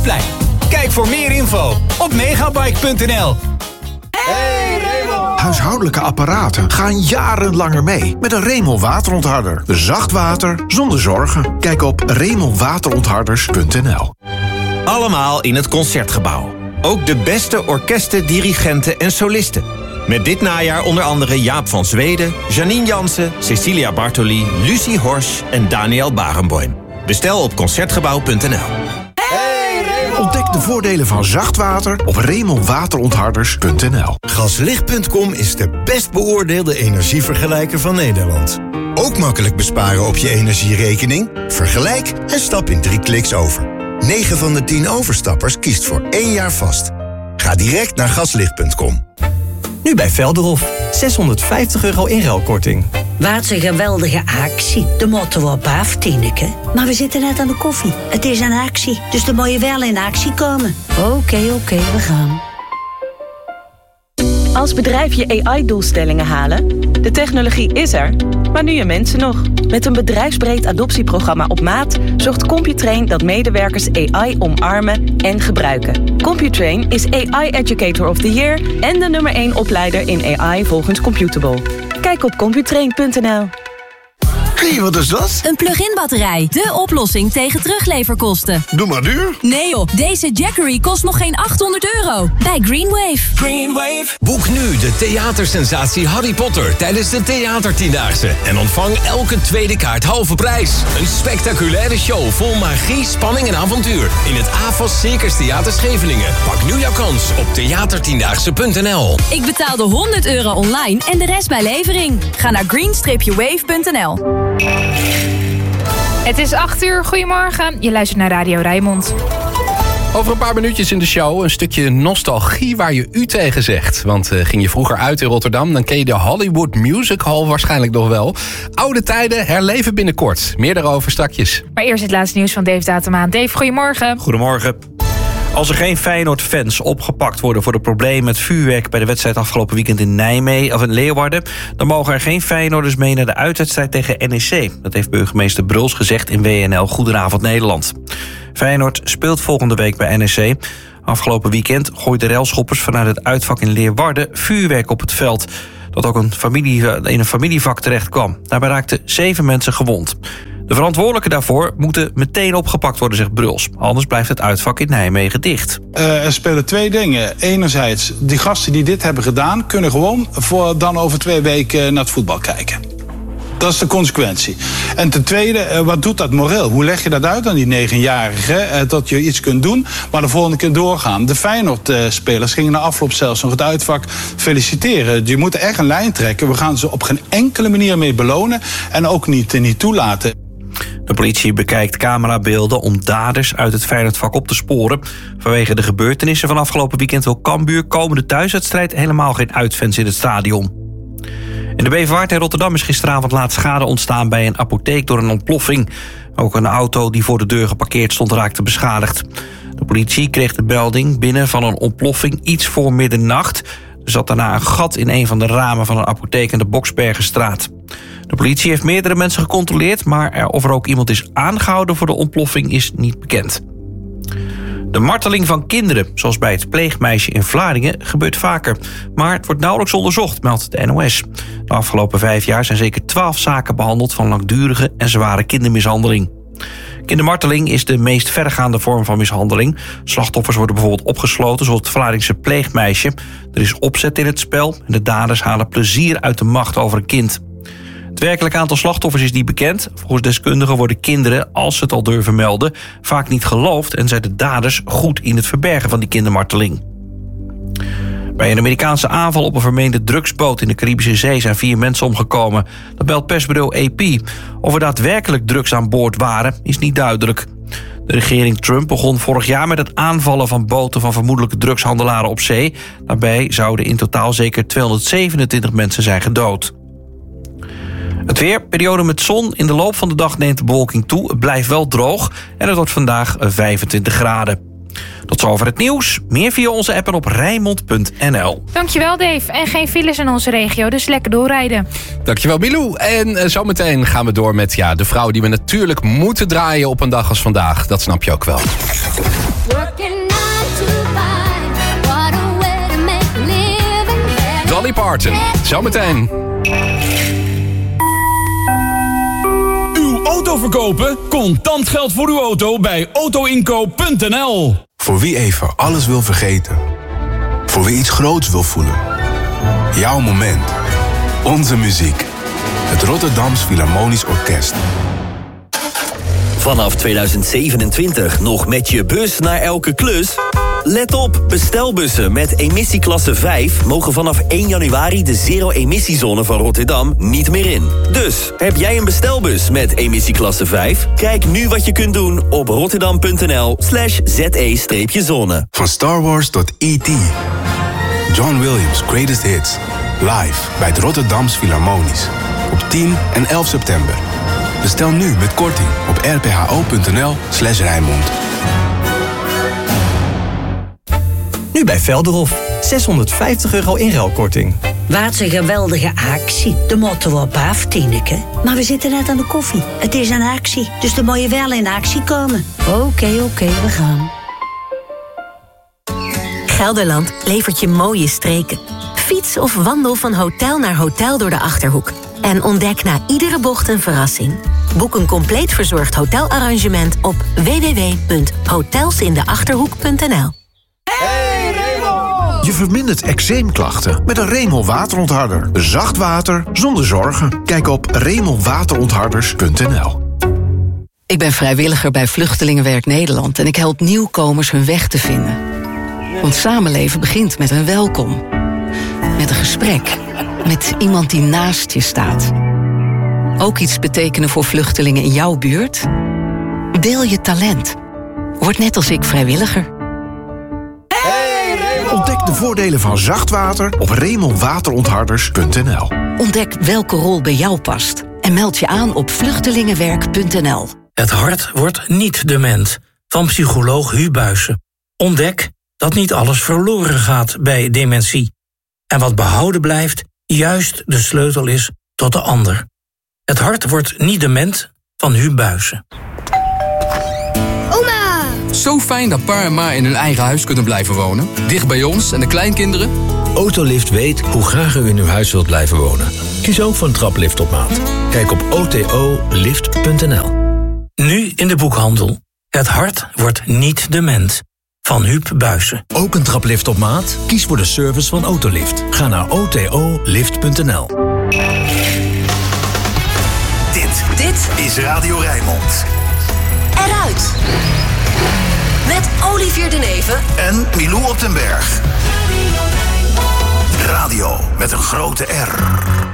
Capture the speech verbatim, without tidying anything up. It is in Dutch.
Plein. Kijk voor meer info op megabike punt n l. Hey Raymond! Huishoudelijke apparaten gaan jaren langer mee met een Raymond waterontharder. Zacht water zonder zorgen. Kijk op raymond waterontharders punt n l. Allemaal in het Concertgebouw. Ook de beste orkesten, dirigenten en solisten. Met dit najaar onder andere Jaap van Zweden, Janine Jansen, Cecilia Bartoli, Lucie Horsch en Daniel Barenboim. Bestel op concertgebouw punt n l. Ontdek de voordelen van zacht water op raymond waterontharders punt n l. Gaslicht punt com is de best beoordeelde energievergelijker van Nederland. Ook makkelijk besparen op je energierekening? Vergelijk en stap in drie kliks over. negen van de tien overstappers kiest voor één jaar vast. Ga direct naar gaslicht punt com. Nu bij Velderhof. zeshonderdvijftig euro inruilkorting. Wat een geweldige actie. De motto op af, Tineke. Maar we zitten net aan de koffie. Het is een actie, dus dan moet je wel in actie komen. Oké, okay, oké, okay, we gaan. Als bedrijf je A I-doelstellingen halen? De technologie is er, maar nu je mensen nog. Met een bedrijfsbreed adoptieprogramma op maat zorgt Computrain dat medewerkers A I omarmen en gebruiken. Computrain is A I Educator of the Year en de nummer één opleider in A I volgens Computable. Kijk op computrain punt n l. Hé, hey, wat is dat? Een plug-in batterij. De oplossing tegen terugleverkosten. Doe maar duur. Nee joh, deze Jackery kost nog geen achthonderd euro. Bij Greenwave. Greenwave. Boek nu de theatersensatie Harry Potter tijdens de Theatertiendaagse. En ontvang elke tweede kaart halve prijs. Een spectaculaire show vol magie, spanning en avontuur. In het A F A S Circus Theater Scheveningen. Pak nu jouw kans op theatertiendaagse punt n l. Ik betaalde honderd euro online en de rest bij levering. Ga naar green wave punt n l. Het is acht uur, goedemorgen. Je luistert naar Radio Rijnmond. Over een paar minuutjes in de show een stukje nostalgie waar je u tegen zegt. Want uh, ging je vroeger uit in Rotterdam, dan ken je de Hollywood Music Hall waarschijnlijk nog wel. Oude tijden herleven binnenkort. Meer daarover strakjes. Maar eerst het laatste nieuws van Dave Datema. Dave, goedemorgen. Goedemorgen. Als er geen Feyenoord-fans opgepakt worden voor de problemen met vuurwerk bij de wedstrijd afgelopen weekend in Nijmegen of in Leeuwarden, dan mogen er geen Feyenoorders mee naar de uitwedstrijd tegen N E C. Dat heeft burgemeester Bruls gezegd in W N L Goedenavond Nederland. Feyenoord speelt volgende week bij N E C. Afgelopen weekend gooiden relschoppers vanuit het uitvak in Leeuwarden vuurwerk op het veld, dat ook een familie, in een familievak terecht kwam. Daarbij raakten zeven mensen gewond. De verantwoordelijken daarvoor moeten meteen opgepakt worden, zegt Bruls. Anders blijft het uitvak in Nijmegen dicht. Uh, er spelen twee dingen. Enerzijds, die gasten die dit hebben gedaan, kunnen gewoon voor dan over twee weken naar het voetbal kijken. Dat is de consequentie. En ten tweede, uh, wat doet dat moreel? Hoe leg je dat uit aan die negenjarigen? Uh, dat je iets kunt doen, maar de volgende keer doorgaan. De Feyenoord-spelers gingen na afloop zelfs nog het uitvak feliciteren. Je moet echt een lijn trekken. We gaan ze op geen enkele manier mee belonen en ook niet, uh, niet toelaten. De politie bekijkt camerabeelden om daders uit het Feyenoordvak op te sporen. Vanwege de gebeurtenissen van afgelopen weekend wil Cambuur komende thuiswedstrijd helemaal geen uitfans in het stadion. In de Beverwaard in Rotterdam is gisteravond laat schade ontstaan bij een apotheek door een ontploffing. Ook een auto die voor de deur geparkeerd stond raakte beschadigd. De politie kreeg de melding binnen van een ontploffing iets voor middernacht. Er zat daarna een gat in een van de ramen van een apotheek in de Boksbergenstraat. De politie heeft meerdere mensen gecontroleerd, maar of er ook iemand is aangehouden voor de ontploffing is niet bekend. De marteling van kinderen, zoals bij het pleegmeisje in Vlaardingen, gebeurt vaker. Maar het wordt nauwelijks onderzocht, meldt de N O S. De afgelopen vijf jaar zijn zeker twaalf zaken behandeld van langdurige en zware kindermishandeling. Kindermarteling is de meest verregaande vorm van mishandeling. Slachtoffers worden bijvoorbeeld opgesloten, zoals het Vlaardingse pleegmeisje. Er is opzet in het spel en de daders halen plezier uit de macht over een kind. Het werkelijke aantal slachtoffers is niet bekend. Volgens deskundigen worden kinderen, als ze het al durven melden, vaak niet geloofd en zijn de daders goed in het verbergen van die kindermarteling. Bij een Amerikaanse aanval op een vermeende drugsboot in de Caribische Zee zijn vier mensen omgekomen. Dat meldt persbureau A P. Of er daadwerkelijk drugs aan boord waren, is niet duidelijk. De regering Trump begon vorig jaar met het aanvallen van boten van vermoedelijke drugshandelaren op zee. Daarbij zouden in totaal zeker tweehonderdzevenentwintig mensen zijn gedood. Het weer, periode met zon. In de loop van de dag neemt de bewolking toe. Het blijft wel droog en het wordt vandaag vijfentwintig graden. Tot zover het nieuws. Meer via onze app en op Rijnmond punt n l. Dankjewel Dave. En geen files in onze regio, dus lekker doorrijden. Dankjewel Milou. En uh, zometeen gaan we door met ja, de vrouw die we natuurlijk moeten draaien op een dag als vandaag. Dat snap je ook wel. Dolly Parton. Zometeen. Uw auto verkopen? Contant geld voor uw auto bij autoinkoop punt n l. Voor wie even alles wil vergeten. Voor wie iets groots wil voelen. Jouw moment. Onze muziek. Het Rotterdams Philharmonisch Orkest. Vanaf tweeduizend zevenentwintig nog met je bus naar elke klus? Let op, bestelbussen met emissieklasse vijf mogen vanaf één januari de zero-emissiezone van Rotterdam niet meer in. Dus, heb jij een bestelbus met emissieklasse vijf? Kijk nu wat je kunt doen op rotterdam punt n l slash z e zone. Van Star Wars tot E T John Williams' Greatest Hits. Live bij het Rotterdams Philharmonisch. Op tien en elf september. Bestel nu met korting op r p h o punt n l slash Rijnmond. Nu bij Velderhof. zeshonderdvijftig euro inruilkorting. Wat een geweldige actie. De moeten we op af, Tineke. Maar we zitten net aan de koffie. Het is een actie, dus dan moet je wel in actie komen. Oké, okay, oké, okay, we gaan. Gelderland levert je mooie streken. Fiets of wandel van hotel naar hotel door de Achterhoek. En ontdek na iedere bocht een verrassing. Boek een compleet verzorgd hotelarrangement op w w w punt hotelsindeachterhoek punt n l. Hey Remol! Je vermindert eczeemklachten met een Remol waterontharder. Zacht water zonder zorgen. Kijk op remol waterontharders punt n l. Ik ben vrijwilliger bij Vluchtelingenwerk Nederland en ik help nieuwkomers hun weg te vinden. Want samenleven begint met een welkom. Met een gesprek. Met iemand die naast je staat. Ook iets betekenen voor vluchtelingen in jouw buurt? Deel je talent. Word net als ik vrijwilliger. Ontdek de voordelen van zacht water op remol waterontharders punt n l. Ontdek welke rol bij jou past. En meld je aan op vluchtelingenwerk punt n l. Het hart wordt niet dement. Van psycholoog Hu Buijsen. Ontdek dat niet alles verloren gaat bij dementie. En wat behouden blijft, juist de sleutel is tot de ander. Het hart wordt niet dement van Hu Buijsen. Oma! Zo fijn dat pa en ma in hun eigen huis kunnen blijven wonen. Dicht bij ons en de kleinkinderen. Autolift weet hoe graag u in uw huis wilt blijven wonen. Kies ook voor een traplift op maat. Kijk op o t o lift punt n l. Nu in de boekhandel. Het hart wordt niet dement. Van Huub Buijsen. Ook een traplift op maat? Kies voor de service van Autolift. Ga naar o t o lift punt n l. Dit, dit is Radio Rijnmond. Eruit. Met Olivier de Neve en Milou op den Berg. Radio met een grote R.